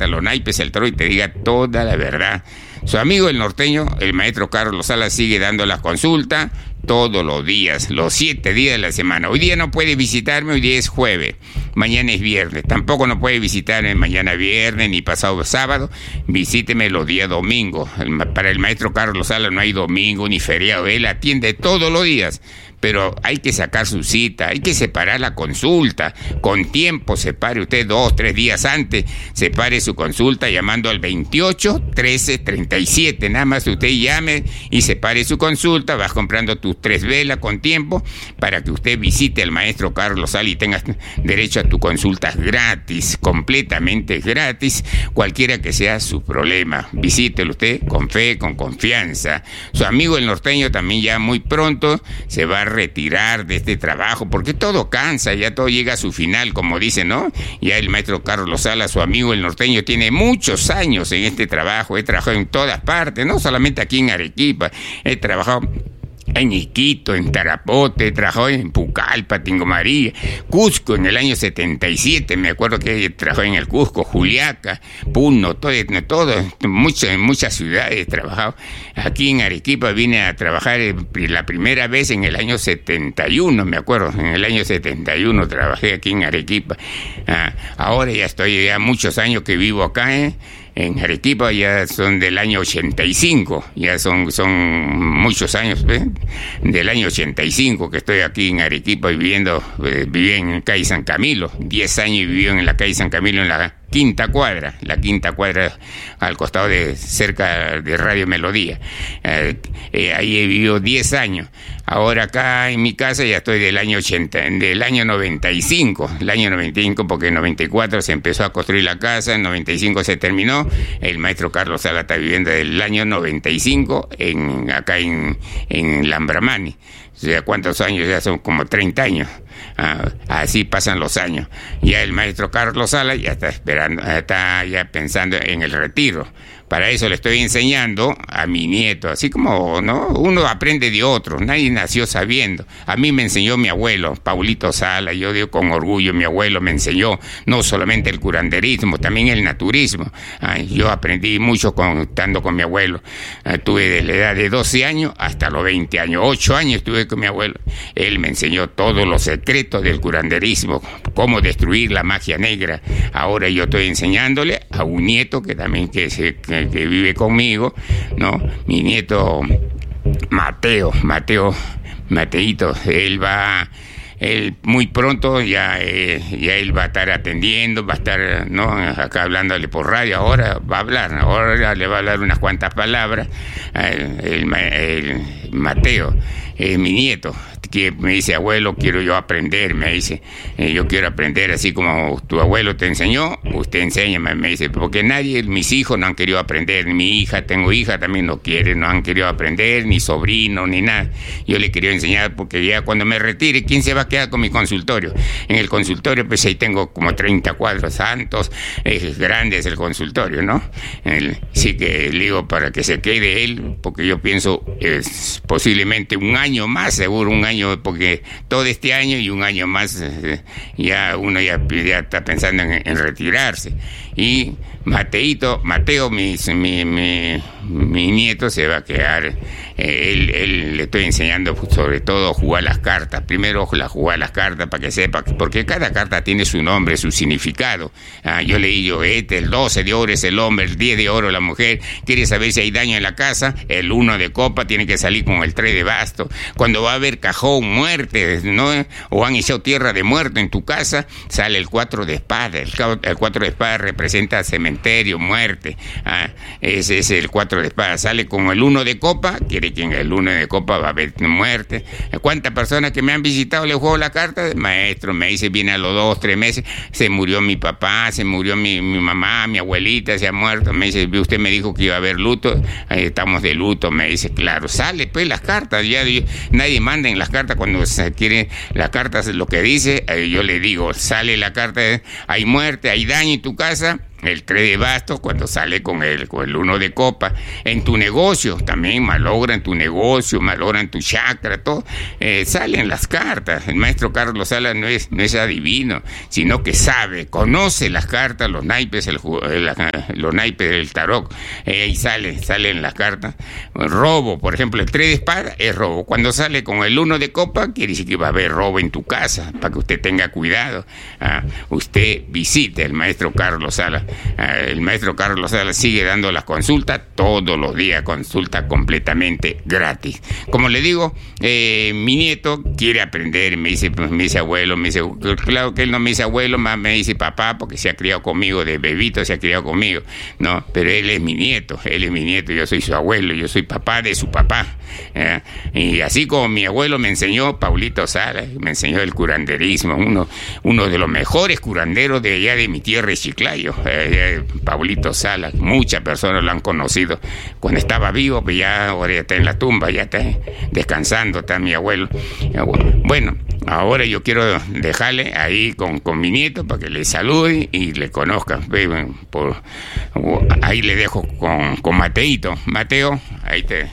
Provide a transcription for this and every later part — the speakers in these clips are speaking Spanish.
hasta los naipes el toro y te diga toda la verdad. Su amigo el norteño, el maestro Carlos Salas, sigue dando las consultas todos los días, los 7 días de la semana. Hoy día no puede visitarme, hoy día es jueves, mañana es viernes. Tampoco no puede visitarme mañana viernes ni pasado sábado. Visíteme los días domingos. Para el maestro Carlos Salas no hay domingo ni feriado. Él atiende todos los días. Pero hay que sacar su cita, hay que separar la consulta. Con tiempo, separe usted 2, 3 días antes, separe su consulta llamando al 28 13 37. Nada más usted llame y separe su consulta, vas comprando tus 3 velas con tiempo para que usted visite al maestro Carlos Salas y tengas derecho a tu consulta gratis, completamente gratis, cualquiera que sea su problema. Visítelo usted con fe, con confianza. Su amigo el norteño también ya muy pronto se va a retirar de este trabajo, porque todo cansa, ya todo llega a su final, como dice, ¿no? Ya el maestro Carlos Salas, su amigo el norteño, tiene muchos años en este trabajo. He trabajado en todas partes, no solamente aquí en Arequipa, he trabajado en Iquito, en Tarapoto, trabajó en Pucallpa, Tingo María, Cusco en el año 77, me acuerdo que trabajó en el Cusco, Juliaca, Puno, muchas ciudades he trabajado. Aquí en Arequipa vine a trabajar la primera vez en el año 71, me acuerdo, en el año 71 trabajé aquí en Arequipa. Ahora ya estoy muchos años que vivo acá, en Arequipa, ya son del año 85, ya son muchos años, del año 85 que estoy aquí en Arequipa viviendo, viví en calle San Camilo, 10 años viví en la calle San Camilo, en la quinta cuadra al costado cerca de Radio Melodía. Ahí he vivido 10 años. Ahora acá en mi casa ya estoy del año 95, porque en 94 se empezó a construir la casa, en 95 se terminó. El maestro Carlos Salas está viviendo del año 95 acá en Lambramani. O sea, ¿cuántos años? Ya son como 30 años. Así pasan los años. Ya el maestro Carlos Salas ya está esperando, está ya pensando en el retiro. Para eso le estoy enseñando a mi nieto, así como, ¿no? Uno aprende de otro, nadie nació sabiendo. A mí me enseñó mi abuelo, Paulito Salas. Yo digo con orgullo, mi abuelo me enseñó no solamente el curanderismo, también el naturismo. Yo aprendí mucho estando con mi abuelo. Tuve desde la edad de 12 años hasta los 20 años, 8 años estuve con mi abuelo. Él me enseñó todos los secretos del curanderismo, cómo destruir la magia negra. Ahora yo estoy enseñándole a un nieto que también que vive conmigo, ¿no? Mi nieto Mateito, él muy pronto ya él va a estar atendiendo, va a estar, ¿no? Acá hablándole por radio, ahora le va a hablar unas cuantas palabras, el Mateo, mi nieto, que me dice, abuelo, quiero yo aprender, me dice, yo quiero aprender así como tu abuelo te enseñó, usted enséñame, me dice, porque mis hijos no han querido aprender, tengo hija también no han querido aprender, ni sobrino, ni nada. Yo le quería enseñar porque ya cuando me retire, ¿quién se va a quedar con mi consultorio? En el consultorio, pues ahí tengo como 30 cuadros santos, es grande es el consultorio, ¿no? Sí que le digo para que se quede él, porque yo pienso posiblemente un año más, seguro un año, porque todo este año y un año más ya uno ya está pensando en retirarse. Y Mateo, mi nieto, se va a quedar. Él le estoy enseñando sobre todo a jugar las cartas. Primero jugar las cartas para que sepa, porque cada carta tiene su nombre, su significado. Yo le digo, el 12 de oro es el hombre, el 10 de oro la mujer. ¿Quiere saber si hay daño en la casa? El 1 de copa tiene que salir con el 3 de basto. Cuando va a haber cajón, muerte, ¿no? O han echado tierra de muerto en tu casa, sale el 4 de espada. El 4 de espada representa cementerio, muerte. Ese es el 4 de espada. Sale con el 1 de copa, quiere que en el 1 de copa va a haber muerte. ¿Cuántas personas que me han visitado le juego la carta? Maestro, me dice, viene a los 2, 3 meses, se murió mi papá, se murió mi mamá, mi abuelita se ha muerto. Me dice, usted me dijo que iba a haber luto, estamos de luto. Me dice, claro, sale pues las cartas. Nadie manda en las cartas cuando se quiere las cartas, lo que dice, yo le digo, sale la carta, hay muerte, hay daño en tu casa. el 3 de bastos cuando sale con el 1 de copa. En tu negocio también malogran tu negocio, malogran tu chakra, todo. Salen las cartas. El maestro Carlos Salas no es adivino, sino que sabe, conoce las cartas, los naipes, los naipes del tarot. Ahí salen las cartas. Robo, por ejemplo, el 3 de espada es robo. Cuando sale con el 1 de copa, quiere decir que va a haber robo en tu casa, para que usted tenga cuidado. Usted visite al maestro Carlos Salas. El maestro Carlos Salas sigue dando las consultas todos los días, consulta completamente gratis. Como le digo, mi nieto quiere aprender, me dice abuelo, claro que él no me dice abuelo, más me dice papá, porque se ha criado conmigo, de bebito se ha criado conmigo, no, pero él es mi nieto, yo soy su abuelo, yo soy papá de su papá. Y así como mi abuelo me enseñó, Paulito Salas, me enseñó el curanderismo, uno de los mejores curanderos de allá de mi tierra de Chiclayo, Paulito Salas. Muchas personas lo han conocido cuando estaba vivo, pues ya ahora ya está en la tumba, ya está descansando, está mi abuelo. Bueno, ahora yo quiero dejarle ahí con mi nieto para que le salude y le conozca. Ahí le dejo con Mateito. Mateo, ahí te...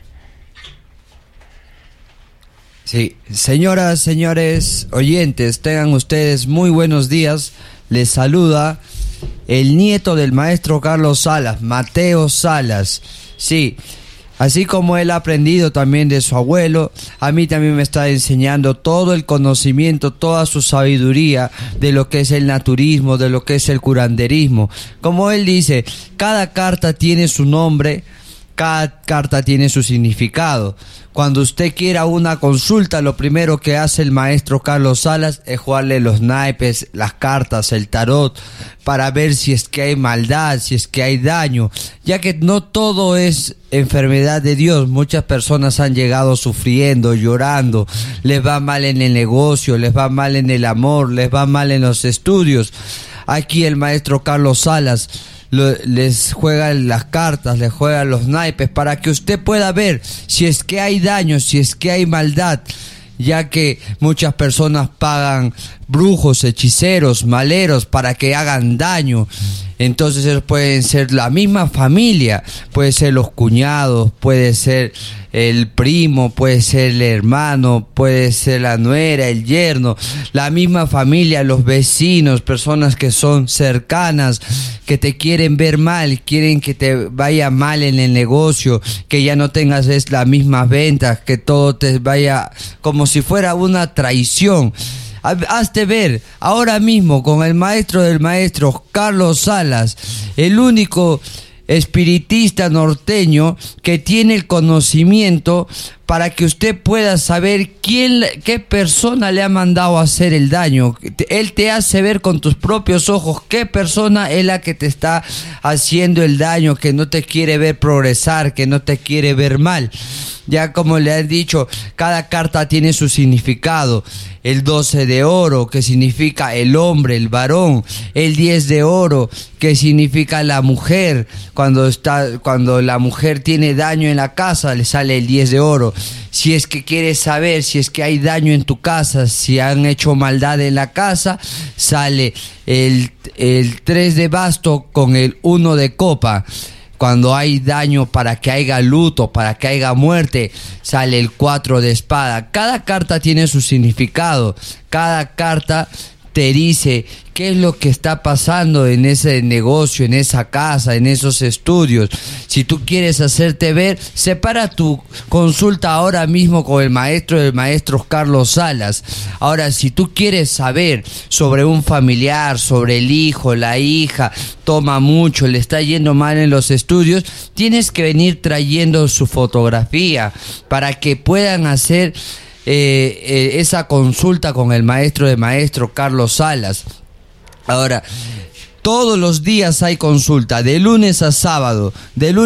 Sí, señoras, señores oyentes, tengan ustedes muy buenos días. Les saluda el nieto del maestro Carlos Salas, Mateo Salas. Sí, así como él ha aprendido también de su abuelo, a mí también me está enseñando todo el conocimiento, toda su sabiduría de lo que es el naturismo, de lo que es el curanderismo. Como él dice, cada carta tiene su nombre, cada carta tiene su significado. Cuando usted quiera una consulta, lo primero que hace el maestro Carlos Salas es jugarle los naipes, las cartas, el tarot, para ver si es que hay maldad, si es que hay daño, ya que no todo es enfermedad de Dios. Muchas personas han llegado sufriendo, llorando, les va mal en el negocio, les va mal en el amor, les va mal en los estudios. Aquí el maestro Carlos Salas les juega las cartas, les juega los naipes para que usted pueda ver si es que hay daño, si es que hay maldad, ya que muchas personas pagan brujos, hechiceros, maleros para que hagan daño. Entonces ellos pueden ser la misma familia, puede ser los cuñados, puede ser el primo, puede ser el hermano, puede ser la nuera, el yerno, la misma familia, los vecinos, personas que son cercanas, que te quieren ver mal, quieren que te vaya mal en el negocio, que ya no tengas las mismas ventas, que todo te vaya como si fuera una traición. Hazte ver ahora mismo con el maestro del maestro, Carlos Salas, el único espiritista norteño que tiene el conocimiento para que usted pueda saber qué persona le ha mandado a hacer el daño. Él te hace ver con tus propios ojos qué persona es la que te está haciendo el daño, que no te quiere ver progresar, que no te quiere ver mal. Ya como le han dicho, cada carta tiene su significado. El 12 de oro, que significa el hombre, el varón. El 10 de oro, que significa la mujer. Cuando la mujer tiene daño en la casa, le sale el 10 de oro. Si es que quieres saber si es que hay daño en tu casa, si han hecho maldad en la casa, sale el 3 de basto con el 1 de copa. Cuando hay daño, para que haya luto, para que haya muerte, sale el 4 de espada. Cada carta tiene su significado. Cada carta te dice qué es lo que está pasando en ese negocio, en esa casa, en esos estudios. Si tú quieres hacerte ver, separa tu consulta ahora mismo con el maestro Carlos Salas. Ahora, si tú quieres saber sobre un familiar, sobre el hijo, la hija, toma mucho, le está yendo mal en los estudios, tienes que venir trayendo su fotografía para que puedan hacer esa consulta con el maestro de maestro, Carlos Salas. Ahora, todos los días hay consulta, de lunes a sábado,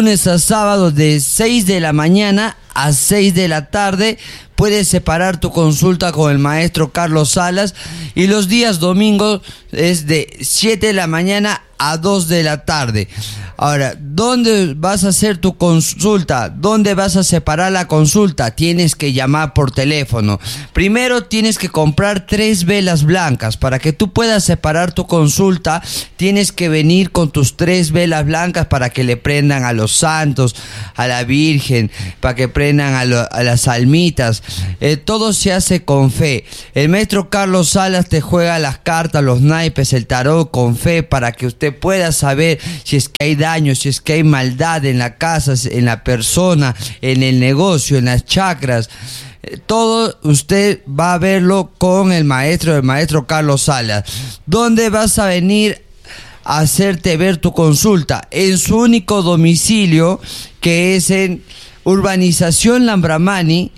de 6 de la mañana a 6 de la tarde. Puedes separar tu consulta con el maestro Carlos Salas, y los días domingos es de 7 de la mañana a 2 de la tarde. Ahora, ¿dónde vas a hacer tu consulta? ¿Dónde vas a separar la consulta? Tienes que llamar por teléfono. Primero tienes que comprar 3 velas blancas. Para que tú puedas separar tu consulta, tienes que venir con tus 3 velas blancas para que le prendan a los santos, a la Virgen, para que prendan a las almitas. Todo se hace con fe. El maestro Carlos Salas te juega las cartas, los naipes, el tarot con fe para que usted pueda saber si es que hay daño, si es que hay maldad en la casa, en la persona, en el negocio, en las chakras. Todo usted va a verlo con el maestro Carlos Salas. ¿Dónde vas a venir a hacerte ver tu consulta? En su único domicilio, que es en Urbanización Lambramani,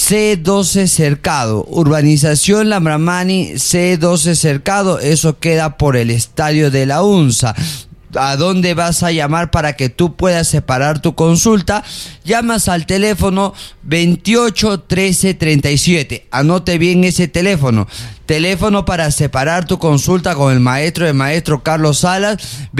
C12 Cercado. Urbanización Lambramani, C12 Cercado. Eso queda por el estadio de la UNSA. ¿A dónde vas a llamar para que tú puedas separar tu consulta? Llamas al teléfono 28 13 37. Anote bien ese teléfono. Teléfono para separar tu consulta con el maestro Carlos Salas,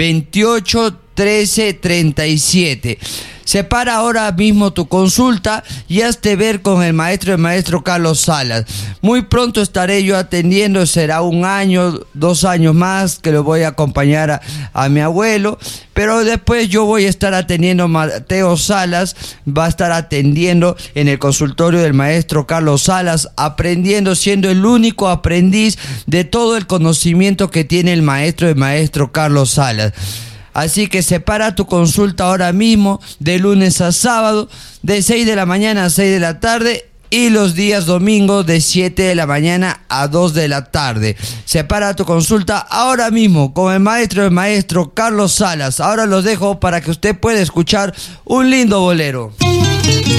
28 13 37. Separa ahora mismo tu consulta y hazte ver con el maestro Carlos Salas. Muy pronto estaré yo atendiendo, será 1 año, 2 años más que lo voy a acompañar a mi abuelo, pero después yo voy a estar atendiendo. Mateo Salas va a estar atendiendo en el consultorio del maestro Carlos Salas, aprendiendo, siendo el único aprendiz de todo el conocimiento que tiene el maestro Carlos Salas. Así que separa tu consulta ahora mismo, de lunes a sábado, de 6 de la mañana a 6 de la tarde, y los días domingos de 7 de la mañana a 2 de la tarde. Separa tu consulta ahora mismo con el maestro Carlos Salas. Ahora los dejo para que usted pueda escuchar un lindo bolero.